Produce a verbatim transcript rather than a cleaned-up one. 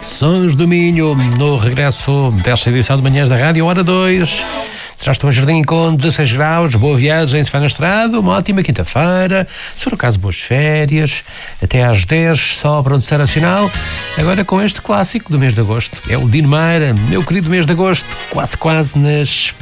Sons do Minho, no regresso desta edição de Manhãs da Rádio, hora dois. Já estou a Jardim com dezasseis graus, boa viagem se vai na estrada, uma ótima quinta-feira, se for o caso, boas férias, até às dez, só para o Noticiário Nacional. Agora com este clássico do mês de agosto, é o Dino Meira, meu querido mês de agosto, quase quase nas